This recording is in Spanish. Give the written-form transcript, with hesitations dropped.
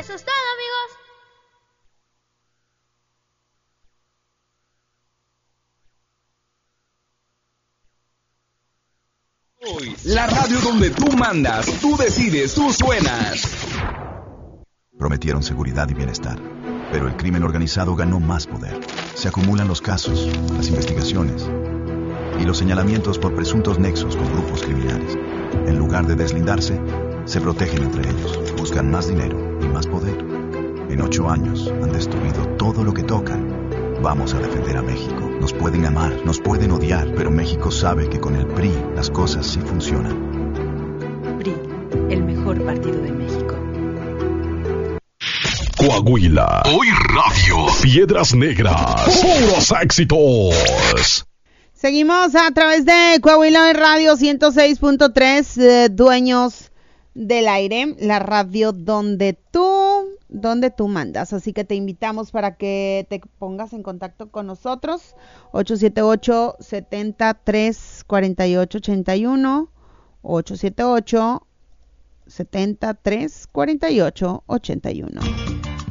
Eso es todo, amigos. La radio donde tú mandas, tú decides, tú suenas. Prometieron seguridad y bienestar, pero el crimen organizado ganó más poder. Se acumulan los casos, las investigaciones y los señalamientos por presuntos nexos con grupos criminales. En lugar de deslindarse, se protegen entre ellos, buscan más dinero y más poder. En 8 años han destruido todo lo que tocan. Vamos a defender a México. Nos pueden amar, nos pueden odiar, pero México sabe que con el PRI las cosas sí funcionan. PRI, el mejor partido de México. Coahuila, hoy radio, Piedras Negras, puros éxitos. Seguimos a través de Coahuila Hoy Radio 106.3, dueños del aire, la radio donde tú mandas. Así que te invitamos para que te pongas en contacto con nosotros. 878-73-4881, 878-73-4881.